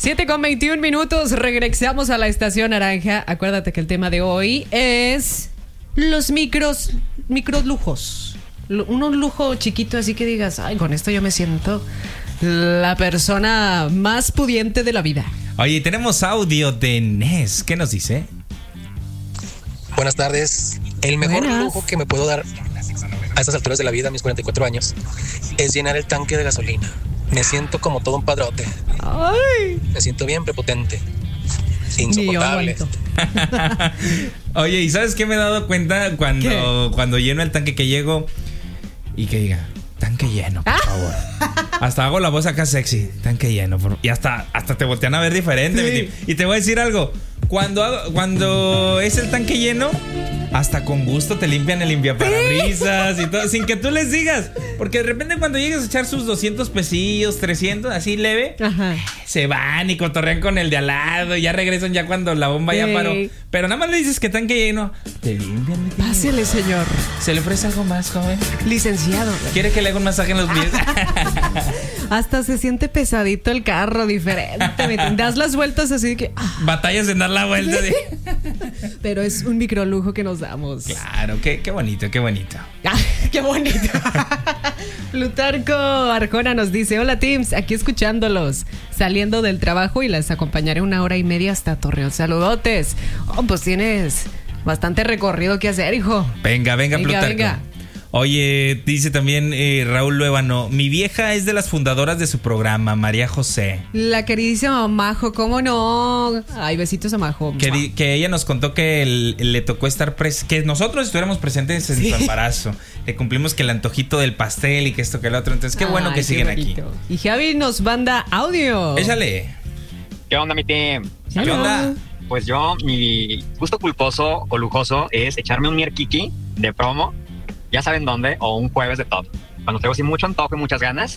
7:21. Regresamos a la estación naranja. Acuérdate que el tema de hoy es los micros lujos. Un lujo chiquito, así que digas, ay, con esto yo me siento la persona más pudiente de la vida. Oye, tenemos audio de Nes. ¿Qué nos dice? Buenas tardes. El mejor lujo que me puedo dar a estas alturas de la vida, a mis 44 años, es llenar el tanque de gasolina. Me siento como todo un padrote. Ay. Me siento bien prepotente. Insoportable. Oye, ¿y sabes qué me he dado cuenta cuando lleno el tanque, que llego y que diga, tanque lleno, por favor? Hasta hago la voz acá sexy, tanque lleno. Y hasta te voltean a ver diferente. Sí. Y te voy a decir algo. Cuando es el tanque lleno, hasta con gusto te limpian el limpiaparabrisas y todo, sin que tú les digas. Porque de repente cuando llegues a echar sus 200 pesillos, 300, así leve, ajá, se van y cotorrean con el de al lado y ya regresan ya cuando la bomba ya paró. Pero nada más le dices que tanque lleno, te limpian. Pásele, señor. ¿Se le ofrece algo más, joven? Licenciado. ¿Quiere que le haga un masaje en los pies? Hasta se siente pesadito el carro, diferente. Das las vueltas así que... Batallas en dar la vuelta. Sí. Pero es un microlujo que nos damos. Claro, qué bonito, qué bonito. Qué bonito. Plutarco Arjona nos dice: hola teams, aquí escuchándolos, saliendo del trabajo y les acompañaré 1.5 horas hasta Torreón. Saludotes. Pues tienes bastante recorrido que hacer, hijo. Venga, Plutarco. Venga. Oye, dice también Raúl Luevano, mi vieja es de las fundadoras de su programa, María José. La queridísima Majo, ¿cómo no? Ay, besitos a Majo. Que ella nos contó que le tocó estar que nosotros estuviéramos presentes en su embarazo. Le cumplimos que el antojito del pastel y que esto que el otro. Entonces, qué bueno que siguen aquí. Y Javi nos manda audio. Échale. ¿Qué onda, mi team? ¿Qué onda? Pues yo, mi gusto culposo o lujoso es echarme un mierkiki de promo. Ya saben dónde, o un jueves de top. Cuando tengo así mucho antojo y muchas ganas,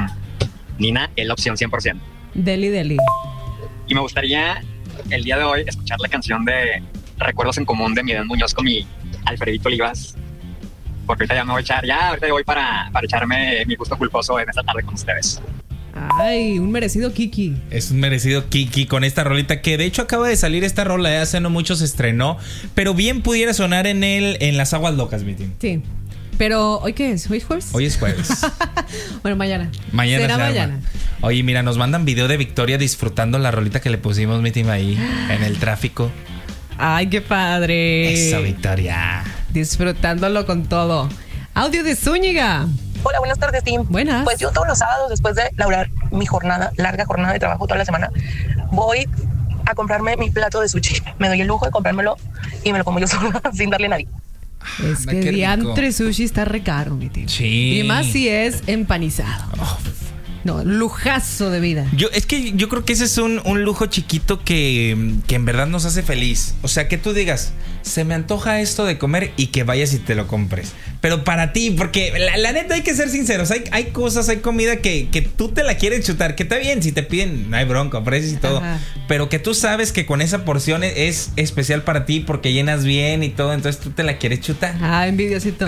Nina es la opción 100%. Deli. Y me gustaría el día de hoy escuchar la canción de Recuerdos en Común de Miguel Muñoz con mi Alfredito Olivas. Porque ahorita ya me voy a echar, ahorita voy para echarme mi gusto culposo en esta tarde con ustedes. Ay, un merecido Kiki. Es un merecido Kiki con esta rolita que de hecho acaba de salir esta rola, hace no mucho se estrenó, pero bien pudiera sonar en las aguas locas, mi team. Sí. Pero, ¿hoy qué es? ¿Hoy es jueves? Hoy es jueves. Bueno, mañana. Será mañana. Oye, mira, nos mandan video de Victoria disfrutando la rolita que le pusimos, mi team, ahí en el tráfico. Ay, qué padre. Eso, Victoria. Disfrutándolo con todo. Audio de Zúñiga. Hola, buenas tardes, team. Buenas. Pues yo todos los sábados, después de lograr mi larga jornada de trabajo toda la semana, voy a comprarme mi plato de sushi. Me doy el lujo de comprármelo y me lo como yo sola sin darle a nadie. Es que diantre sushi está re caro, mi tío. Sí. Y más si es empanizado. No, lujazo de vida. Yo creo que ese es un lujo chiquito que en verdad nos hace feliz. O sea, que tú digas, se me antoja esto de comer y que vayas y te lo compres. Pero para ti, porque la neta hay que ser sinceros. Hay cosas, hay comida que tú te la quieres chutar. Que está bien, si te piden, no hay bronca, ofreces y todo. Ajá. Pero que tú sabes que con esa porción es especial para ti porque llenas bien y todo. Entonces tú te la quieres chutar. Envidiosito.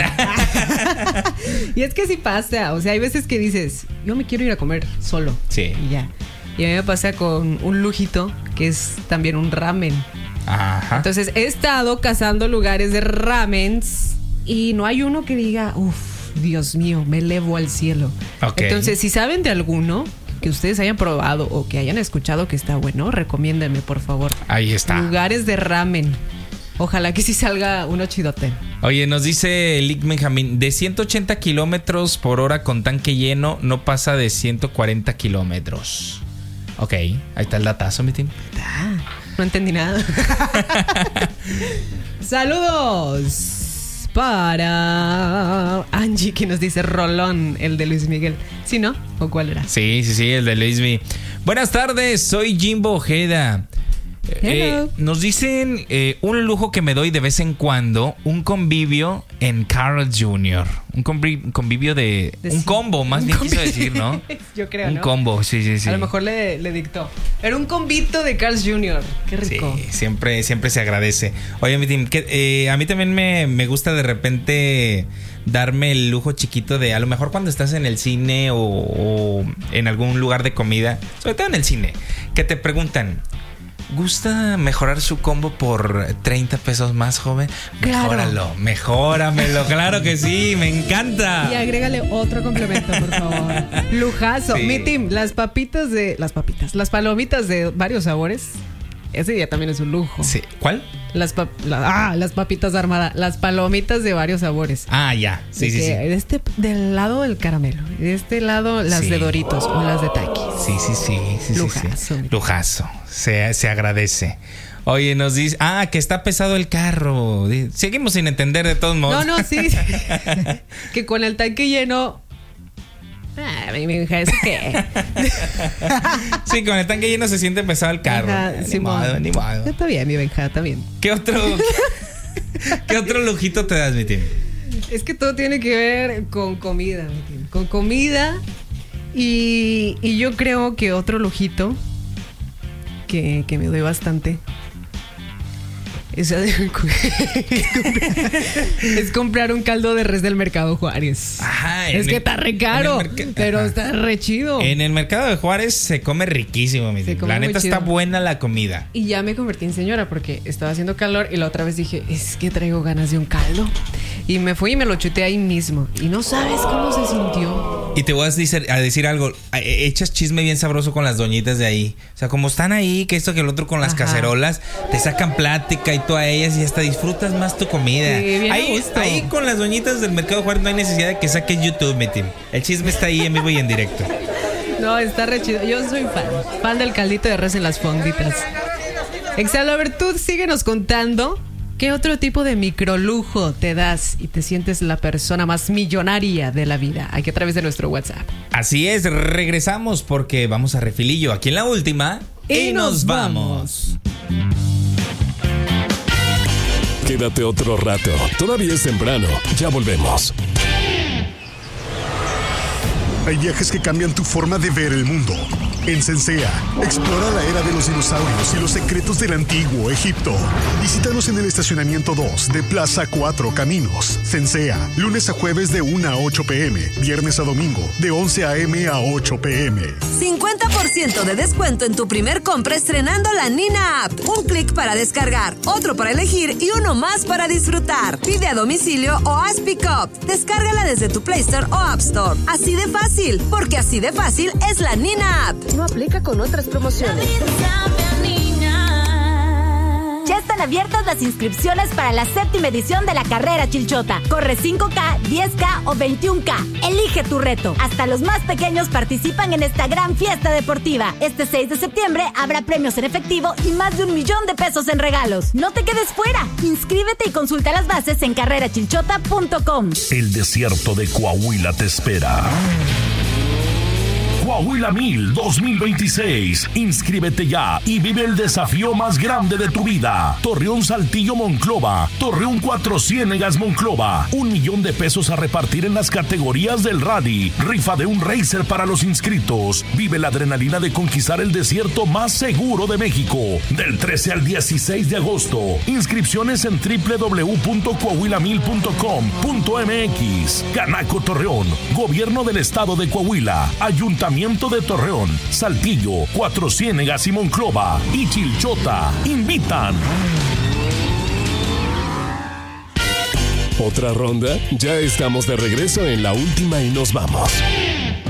Y es que sí pasa. O sea, hay veces que dices, yo me quiero ir a comer solo. Sí. Y ya. Y a mí me pasa con un lujito que es también un ramen. Ajá. Entonces he estado cazando lugares de ramens y no hay uno que diga, Dios mío, me elevo al cielo. Okay. Entonces, si saben de alguno que ustedes hayan probado o que hayan escuchado que está bueno, recomiéndenme, por favor. Ahí está. Lugares de ramen. Ojalá que sí salga uno chidote. Oye, nos dice Lick Benjamín, de 180 kilómetros por hora con tanque lleno, no pasa de 140 kilómetros. Ok, ahí está el datazo, mi team. No entendí nada. Saludos para Angie, que nos dice Rolón, el de Luis Miguel. ¿Sí, no? ¿O cuál era? Sí, el de Luis Miguel. Buenas tardes, soy Jimbo Ojeda. Nos dicen un lujo que me doy de vez en cuando, un convivio en Carl Jr. Un convivio de un combo, más bien quiso decir, ¿no? Yo creo, un ¿no? combo, sí. A lo mejor le dictó. Era un convito de Carl Jr. Qué rico. Sí, siempre se agradece. Oye, mi team, a mí también me gusta de repente darme el lujo chiquito de, a lo mejor cuando estás en el cine o en algún lugar de comida, sobre todo en el cine, que te preguntan, ¿gusta mejorar su combo por 30 pesos más, joven? Claro. Mejóramelo, claro que sí, me encanta. Y agrégale otro complemento, por favor. Lujazo. Sí. Mi team, las palomitas de varios sabores. Ese día también es un lujo. Sí. ¿Cuál? Las papitas de Armada. Las palomitas de varios sabores. Ah, ya. Sí. Del lado del caramelo. De este lado las de Doritos o las de Takis. Sí. Lujazo. Lujazo. Se agradece. Oye, nos dice, que está pesado el carro. Seguimos sin entender de todos modos. No, sí. Que con el tanque lleno. Mi hija, ¿eso qué? Sí, con el tanque lleno se siente pesado el carro. Ajá, Ni modo. Está bien, mi Benja, está bien. ¿Qué otro lujito te das, mi team? Es que todo tiene que ver con comida, mi team. Con comida. Y yo creo que otro lujito que me doy bastante es comprar un caldo de res del Mercado Juárez. Ajá, es que está re caro, pero está re chido. En el Mercado de Juárez se come riquísimo, mi team. La neta está buena la comida. Y ya me convertí en señora porque estaba haciendo calor y la otra vez dije, es que traigo ganas de un caldo. Y me fui y me lo chuté ahí mismo. Y no sabes cómo se sintió. Y te voy a decir algo. Echas chisme bien sabroso con las doñitas de ahí. O sea, como están ahí, que esto que el otro con las cacerolas, te sacan plática y tú a ellas y hasta disfrutas más tu comida. Sí, bien ahí con las doñitas del Mercado Juárez no hay necesidad de que saques YouTube, mi team. El chisme está ahí en vivo y en directo. No, está re chido. Yo soy fan del caldito de res en las fonditas. Exalo, a ver, tú síguenos contando. ¿Qué otro tipo de microlujo te das y te sientes la persona más millonaria de la vida? Aquí a través de nuestro WhatsApp. Así es, regresamos porque vamos a refilillo aquí en la última y nos vamos. Quédate otro rato, todavía es temprano, ya volvemos. Hay viajes que cambian tu forma de ver el mundo. En Sensea, explora la era de los dinosaurios y los secretos del antiguo Egipto. Visítanos en el estacionamiento 2 de Plaza 4 Caminos. Sensea, lunes a jueves de 1 a 8 p.m., viernes a domingo de 11 a.m. a 8 p.m. 50% de descuento en tu primer compra estrenando la Nina App. Un clic para descargar, otro para elegir y uno más para disfrutar. Pide a domicilio o haz pick-up. Descárgala desde tu Play Store o App Store. Así de fácil, porque así de fácil es la Nina App. No aplica con otras promociones. Ya están abiertas las inscripciones para la 7ª edición de la carrera Chilchota. Corre 5K, 10K o 21K. Elige tu reto. Hasta los más pequeños participan en esta gran fiesta deportiva. Este 6 de septiembre habrá premios en efectivo y más de 1 millón de pesos en regalos. No te quedes fuera. Inscríbete y consulta las bases en carrerachilchota.com. El desierto de Coahuila te espera. Coahuila 1000 2026. Inscríbete ya y vive el desafío más grande de tu vida. Torreón Saltillo Monclova, Torreón Cuatro Ciénegas Monclova. 1 millón de pesos a repartir en las categorías del rally. Rifa de un racer para los inscritos. Vive la adrenalina de conquistar el desierto más seguro de México. Del 13 al 16 de agosto. Inscripciones en www.coahuila1000.com.mx. Canaco Torreón, Gobierno del Estado de Coahuila, Ayuntamiento de Torreón, Saltillo, Cuatro Ciénegas y Monclova y Chilchota invitan. ¿Otra ronda? Ya estamos de regreso en la última y nos vamos.